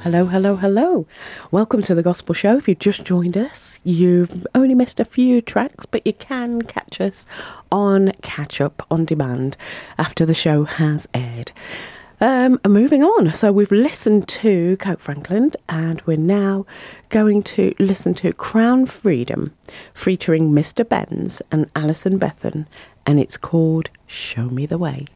Hello, hello, hello. Welcome to the Gospel Show. If you've just joined us, you've only missed a few tracks, but you can catch us on Catch Up on Demand after the show has aired. Moving on. So we've listened to Kirk Franklin and we're now going to listen to Crown Freedom featuring Mr. Benz and Alison Bethan, and it's called Show Me the Way.